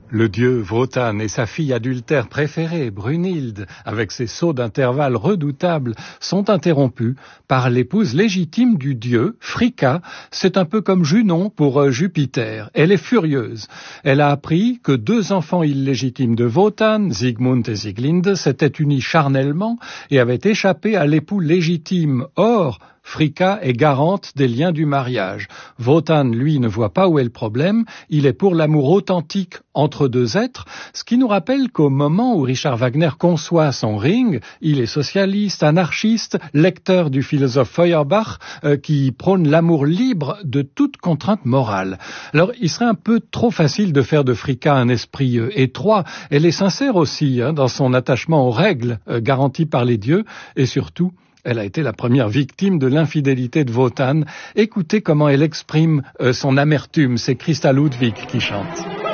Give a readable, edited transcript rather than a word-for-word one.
Le dieu Wotan et sa fille adultère préférée, Brunhilde, avec ses sauts d'intervalle redoutables, sont interrompus par l'épouse légitime du dieu, Fricka. C'est un peu comme Junon pour Jupiter. Elle est furieuse. Elle a appris que 2 enfants illégitimes de Wotan, Sigmund et Sieglinde, s'étaient unis charnellement et avaient échappé à l'époux légitime. Or, Fricka est garante des liens du mariage. Wotan, lui, ne voit pas où est le problème. Il est pour l'amour authentique entre 2 êtres, ce qui nous rappelle qu'au moment où Richard Wagner conçoit son Ring, il est socialiste, anarchiste, lecteur du philosophe Feuerbach, qui prône l'amour libre de toute contrainte morale. Alors, il serait un peu trop facile de faire de Fricka un esprit étroit. Elle est sincère aussi dans son attachement aux règles garanties par les dieux, et surtout, elle a été la première victime de l'infidélité de Wotan. Écoutez comment elle exprime son amertume. C'est Christa Ludwig qui chante.